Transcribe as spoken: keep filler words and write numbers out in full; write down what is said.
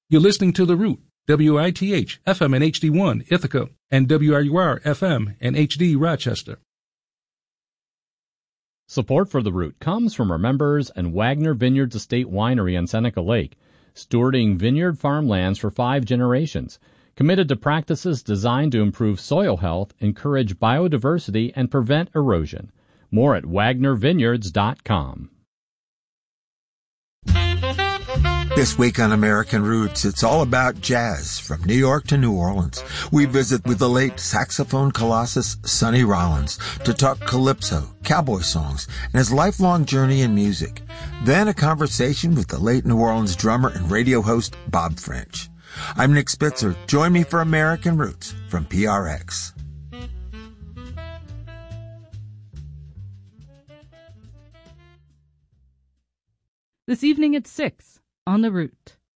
You're listening to The Root, W I T H, F M and H D one, Ithaca, and W R U R, F M and H D, Rochester. Support for The Root comes from our members and Wagner Vineyards Estate Winery on Seneca Lake, stewarding vineyard farmlands for five generations, committed to practices designed to improve soil health, encourage biodiversity, and prevent erosion. More at wagner vineyards dot com. This week on American Roots, it's all about jazz from New York to New Orleans. We visit with the late saxophone colossus Sonny Rollins to talk calypso, cowboy songs, and his lifelong journey in music. Then a conversation with the late New Orleans drummer and radio host Bob French. I'm Nick Spitzer. Join me for American Roots from P R X. This evening at six on The Root.